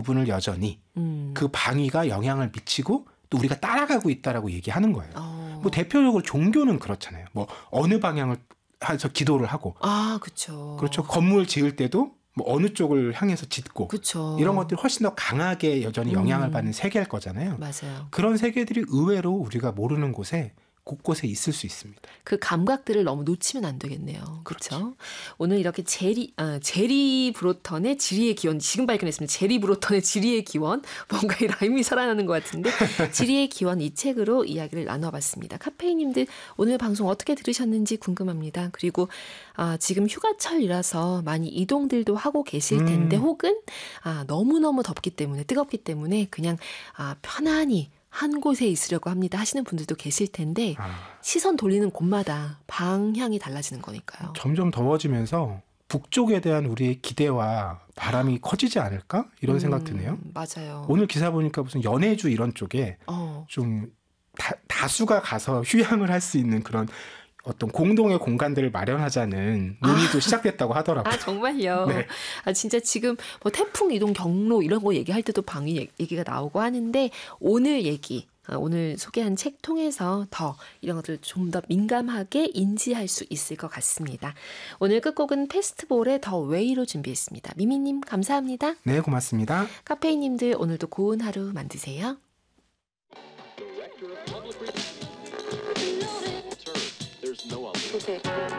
부분을 여전히 그 방위가 영향을 미치고 또 우리가 따라가고 있다라고 얘기하는 거예요. 뭐 대표적으로 종교는 그렇잖아요. 뭐 어느 방향을 해서 기도를 하고, 그렇죠. 그렇죠. 건물 지을 때도 뭐 어느 쪽을 향해서 짓고, 그쵸. 이런 것들이 훨씬 더 강하게 여전히 영향을 받는 세계일 거잖아요. 맞아요. 그런 세계들이 의외로 우리가 모르는 곳에 곳곳에 있을 수 있습니다. 그 감각들을 너무 놓치면 안 되겠네요. 그렇죠? 오늘 이렇게 제리 브로턴의 지리의 기원, 지금 발견했습니다. 제리 브로턴의 지리의 기원, 뭔가 이 라임이 살아나는 것 같은데 지리의 기원 이 책으로 이야기를 나눠봤습니다. 카페인님들 오늘 방송 어떻게 들으셨는지 궁금합니다. 그리고 지금 휴가철이라서 많이 이동들도 하고 계실 텐데 혹은 너무너무 덥기 때문에 뜨겁기 때문에 그냥 편안히 한 곳에 있으려고 합니다 하시는 분들도 계실 텐데 시선 돌리는 곳마다 방향이 달라지는 거니까요. 점점 더워지면서 북쪽에 대한 우리의 기대와 바람이 커지지 않을까? 이런 생각 드네요. 맞아요. 오늘 기사 보니까 무슨 연해주 이런 쪽에 좀 다수가 가서 휴양을 할 수 있는 그런 어떤 공동의 공간들을 마련하자는 논의도 시작됐다고 하더라고요. 정말요? 네. 진짜 지금 뭐 태풍 이동 경로 이런 거 얘기할 때도 방위 얘기가 나오고 하는데 오늘 소개한 책 통해서 더 이런 것들을 좀 더 민감하게 인지할 수 있을 것 같습니다. 오늘 끝곡은 페스티벌의 더 웨이로 준비했습니다. 미미님 감사합니다. 네, 고맙습니다. 카페인님들 오늘도 고운 하루 만드세요. Okay.